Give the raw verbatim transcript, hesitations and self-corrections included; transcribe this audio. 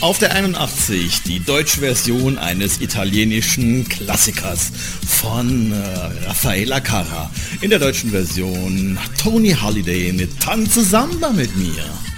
Auf der einundachtzig die deutsche Version eines italienischen Klassikers von äh, Raffaella Carrà. In der deutschen Version Tony Holiday mit Tanze Samba mit mir.